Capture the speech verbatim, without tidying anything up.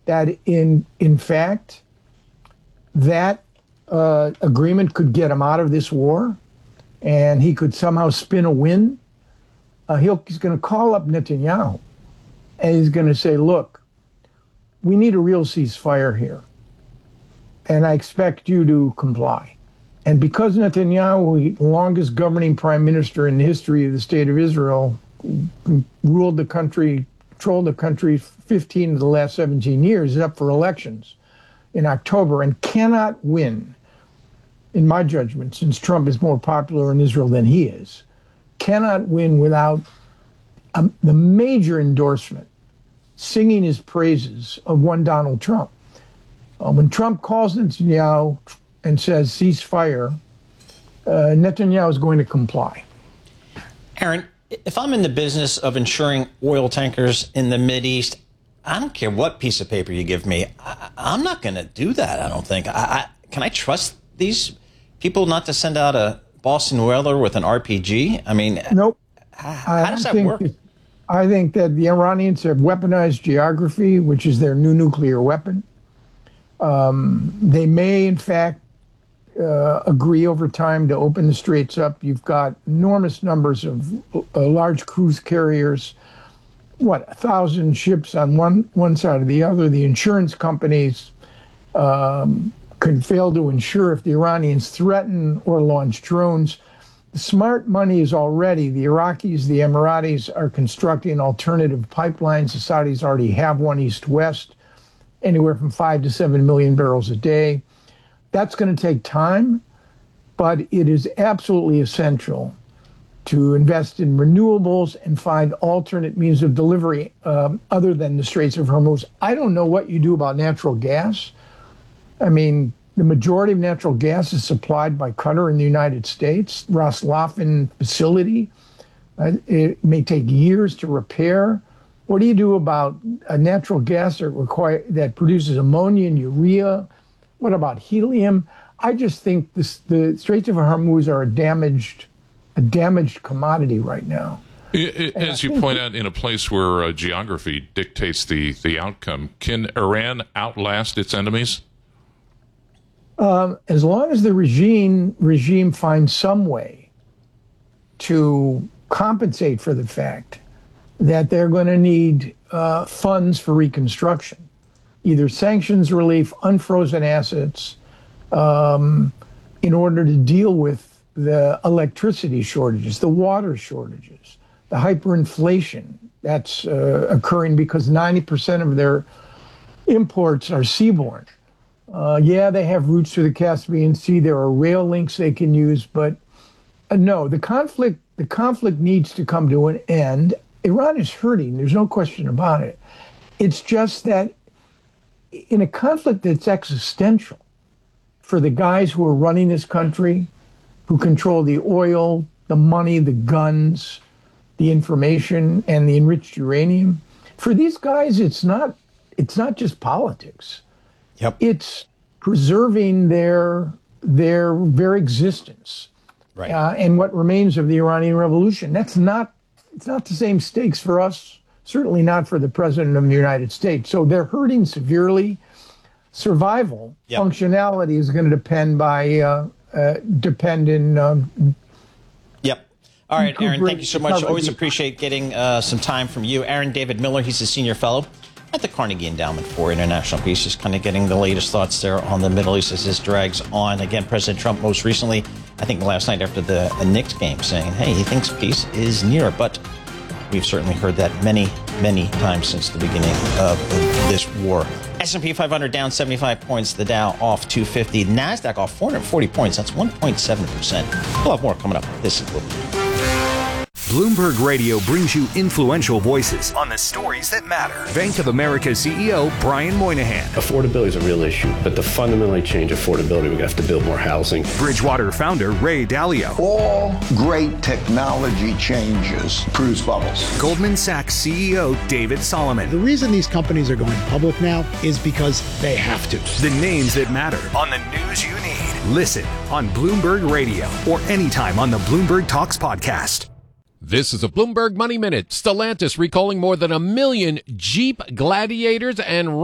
that in in fact that uh, agreement could get him out of this war, and he could somehow spin a win, uh, he'll, he's going to call up Netanyahu, and he's going to say, look, we need a real ceasefire here, and I expect you to comply. And because Netanyahu, the longest governing prime minister in the history of the state of Israel, ruled the country, controlled the country fifteen of the last seventeen years, is up for elections in October and cannot win, in my judgment, since Trump is more popular in Israel than he is, cannot win without um, the major endorsement, singing his praises of one Donald Trump. Uh, when Trump calls Netanyahu and says ceasefire, uh, Netanyahu is going to comply. Aaron, if I'm in the business of insuring oil tankers in the Mideast, I don't care what piece of paper you give me. I, I'm not going to do that, I don't think. I, I, can I trust these people not to send out a Boston Whaler with an R P G? I mean, nope. How, how does that work? It, I think that the Iranians have weaponized geography, which is their new nuclear weapon. Um, they may, in fact, uh, agree over time to open the straits up. You've got enormous numbers of uh, large cruise carriers, what, a thousand ships on one, one side or the other. The insurance companies um, could fail to insure if the Iranians threaten or launch drones. The smart money is already, the Iraqis, the Emiratis are constructing alternative pipelines. The Saudis already have one east-west, anywhere from five to seven million barrels a day. That's going to take time, but it is absolutely essential to invest in renewables and find alternate means of delivery um, other than the Straits of Hormuz. I don't know what you do about natural gas. I mean, the majority of natural gas is supplied by Qatar in the United States, Ras Laffan facility. Uh, it may take years to repair. What do you do about a natural gas that require that produces ammonia and urea? What about helium? I just think this, the Straits of Hormuz are a damaged, a damaged commodity right now. It, it, as you point out, in a place where uh, geography dictates the, the outcome, can Iran outlast its enemies? Um, as long as the regime regime finds some way to compensate for the fact that they're going to need uh, funds for reconstruction, either sanctions relief, unfrozen assets, um, in order to deal with the electricity shortages, the water shortages, the hyperinflation that's uh, occurring because ninety percent of their imports are seaborne. Uh, yeah, they have routes to the Caspian Sea. There are rail links they can use, but uh, no, the conflict the conflict needs to come to an end. Iran is hurting. There's no question about it. It's just that in a conflict that's existential for the guys who are running this country, who control the oil, the money, the guns, the information, and the enriched uranium, for these guys, it's not it's not just politics. Yep. It's preserving their their very existence, right? Uh, and what remains of the Iranian Revolution. That's not it's not the same stakes for us. Certainly not for the president of the United States. So they're hurting severely. Survival, yep. Functionality is going to depend by uh, uh, depend in. Um, yep. All right, Aaron. Thank you so much. Always appreciate getting uh, some time from you, Aaron David Miller. He's a senior fellow at the Carnegie Endowment for International Peace. Just kind of getting the latest thoughts there on the Middle East as this drags on. Again, President Trump most recently, I think last night after the, the Knicks game, saying, hey, he thinks peace is near. But we've certainly heard that many, many times since the beginning of this war. S and P five hundred down seventy-five points. The Dow off two fifty. NASDAQ off four hundred forty points. That's one point seven percent. We'll have more coming up. This is Bloomberg. Bloomberg Radio brings you influential voices on the stories that matter. Bank of America C E O Brian Moynihan. Affordability is a real issue, but to fundamentally change affordability, we have to build more housing. Bridgewater founder Ray Dalio. All great technology changes produce bubbles. Goldman Sachs C E O David Solomon. The reason these companies are going public now is because they have to. The names that matter on the news you need. Listen on Bloomberg Radio or anytime on the Bloomberg Talks podcast. This is a Bloomberg Money Minute. Stellantis recalling more than a million Jeep Gladiators and